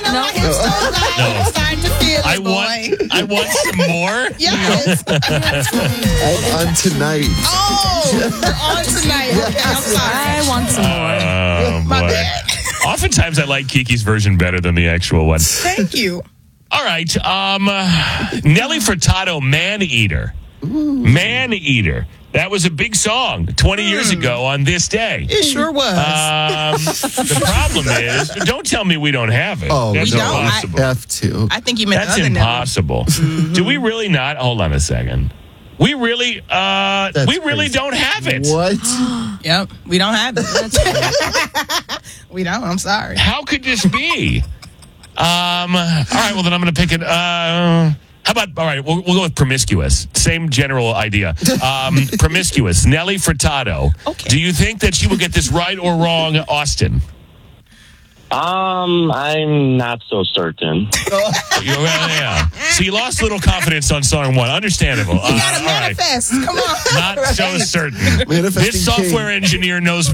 No. It's so like, No. I'm starting to feel it, boy. I want some more. Yes. On tonight. Oh, we're on tonight. Okay, I'm sorry. I want some more. Oh, My boy. bad. Oftentimes, I like Kiki's version better than the actual one. Thank you. All right. Nelly Furtado, Man Eater. Man Eater. That was a big song 20 years ago on this day. It sure was. The problem is, don't tell me we don't have it. Oh, That's we don't. impossible. F2. I think you meant That's the other impossible. Do we really not? Hold on a second. We really crazy. don't have it. What? Nelly. Yep, we don't have it. We don't. I'm sorry. How could this be? All right, well, then I'm going to pick it. How about, all right, we'll go with Promiscuous. Same general idea. Promiscuous. Nelly Furtado. Okay. Do you think that she will get this right or wrong, Austin? I'm not so certain. Yeah. So you lost a little confidence on song one. Understandable. You gotta all right. manifest. Come on. Not so certain. Manifesting This software king. engineer knows